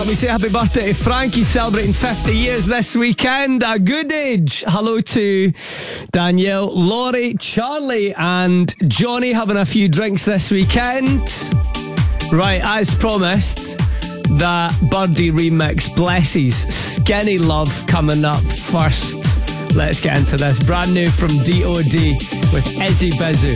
We say happy birthday to Frankie, celebrating 50 years this weekend. A good age. Hello to Danielle, Laurie, Charlie and Johnny having a few drinks this weekend. Right, as promised, the Birdie remix, Blesses, Skinny Love coming up first. Let's get into this. Brand new from DOD with Izzy Bizu.